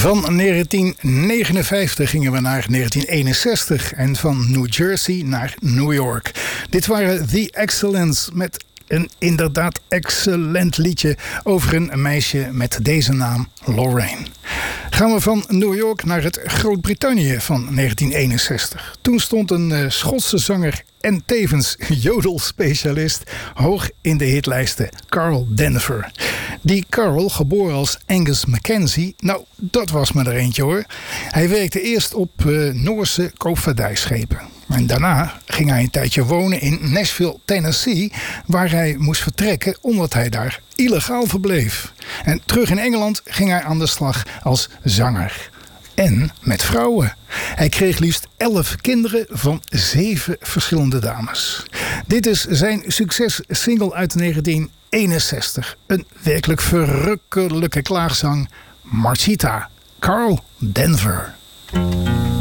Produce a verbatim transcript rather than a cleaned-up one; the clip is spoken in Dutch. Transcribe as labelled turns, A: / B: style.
A: Van negentien negenenvijftig gingen we naar negentien eenenzestig en van New Jersey naar New York. Dit waren The Excellents met een inderdaad excellent liedje over een meisje met deze naam, Lorraine. Gaan we van New York naar het Groot-Brittannië van negentien eenenzestig. Toen stond een uh, Schotse zanger en tevens jodelspecialist hoog in de hitlijsten, Carl Denver. Die Carl, geboren als Angus Mackenzie, nou, dat was maar er eentje hoor. Hij werkte eerst op uh, Noorse koopvaardijschepen. En daarna ging hij een tijdje wonen in Nashville, Tennessee, waar hij moest vertrekken omdat hij daar illegaal verbleef. En terug in Engeland ging hij aan de slag als zanger. En met vrouwen. Hij kreeg liefst elf kinderen van zeven verschillende dames. Dit is zijn successingle uit negentien eenenzestig. Een werkelijk verrukkelijke klaagzang. Marchita, Carl Denver.